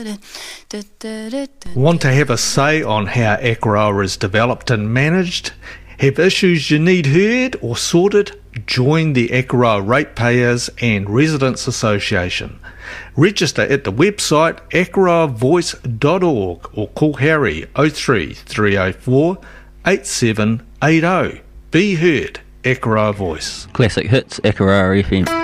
Want to have a say on how Akaroa is developed and managed? Have issues you need heard or sorted? Join the Akaroa Ratepayers and Residents Association. Register at the website akaroavoice.org or call Harry 03 304 8780. Be heard, Akaroa Voice. Classic hits, Akaroa FM.